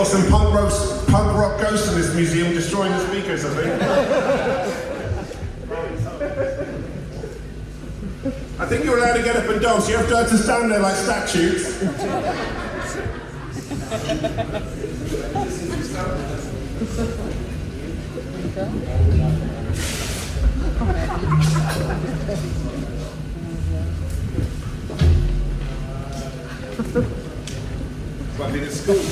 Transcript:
got some punk rock ghosts in this museum destroying the speakers, I think. I think you're allowed to get up and dance. You have to stand there like statues. Might be the school.